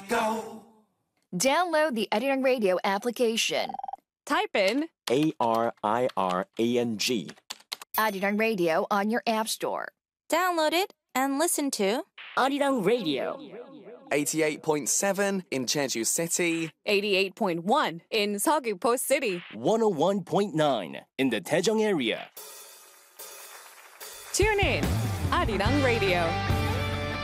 go. Download the Arirang Radio application. Type in ARIRANG. Arirang Radio on your app store. Download it and listen to Arirang Radio. 88.7 in Jeju City. 88.1 in Seogwipo City. 101.9 in the Daejeong area. Tune in, Arirang Radio.